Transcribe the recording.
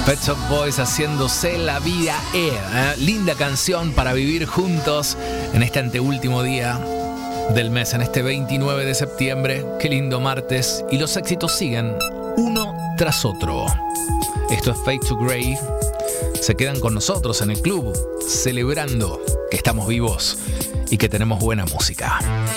Pet Shop Boys haciéndose la vida linda canción para vivir juntos en este anteúltimo día del mes, en este 29 de septiembre. Qué lindo martes. Y los éxitos siguen uno tras otro. Esto es Fade to Grey. Se quedan con nosotros en el club, celebrando que estamos vivos y que tenemos buena música.